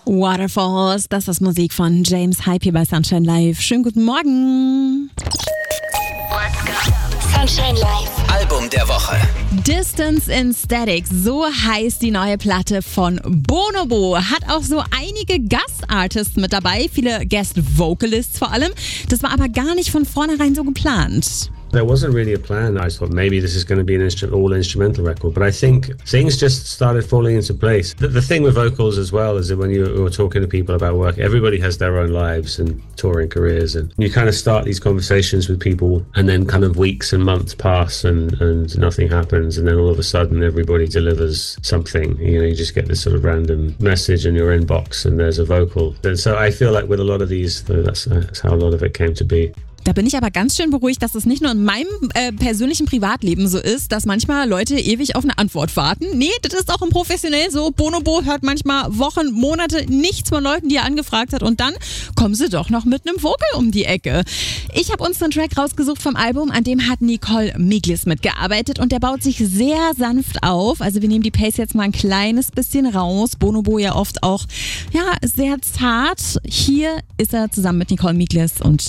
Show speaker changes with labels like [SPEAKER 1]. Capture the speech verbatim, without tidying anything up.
[SPEAKER 1] Waterfalls, das ist Musik von James Hype hier bei Sunshine Live. Schönen guten Morgen.
[SPEAKER 2] Let's go. Sunshine Live.
[SPEAKER 3] Album der Woche.
[SPEAKER 1] Distance in Static, so heißt die neue Platte von Bonobo. Hat auch so einige Gastartists mit dabei, viele Guest-Vocalists vor allem. Das war aber gar nicht von vornherein so geplant.
[SPEAKER 4] There wasn't really a plan. I thought maybe this is going to be an instru- all-instrumental record, but I think things just started falling into place. The, the thing with vocals as well is that when you were talking to people about work, everybody has their own lives and touring careers, and you kind of start these conversations with people, and then kind of weeks and months pass, and, and nothing happens, and then all of a sudden everybody delivers something. You know, you just get this sort of random message in your inbox, and there's a vocal. And so I feel like with a lot of these, that's, that's how a lot of it came to be.
[SPEAKER 1] Da bin ich aber ganz schön beruhigt, dass es nicht nur in meinem äh, persönlichen Privatleben so ist, dass manchmal Leute ewig auf eine Antwort warten. Nee, das ist auch im Professionell so. Bonobo hört manchmal Wochen, Monate nichts von Leuten, die er angefragt hat, und dann kommen sie doch noch mit einem Vocal um die Ecke. Ich habe uns einen Track rausgesucht vom Album, an dem hat Nicole Miglis mitgearbeitet, und der baut sich sehr sanft auf. Also wir nehmen die Pace jetzt mal ein kleines bisschen raus. Bonobo ja oft auch ja sehr zart. Hier ist er zusammen mit Nicole Miglis und